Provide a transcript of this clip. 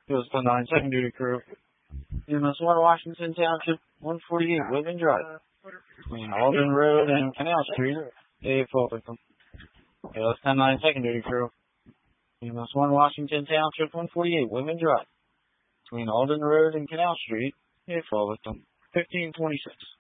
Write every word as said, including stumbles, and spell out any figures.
Goes to nine second duty crew. E M S one Washington Township, one forty-eight Woodman Drive. Between Alden Road and Canal Street. A full victim. Goes to nine second duty crew. E M S one Washington Township, one forty-eight Woodman Drive. Between Alden Road and Canal Street. A full victim. fifteen twenty-six.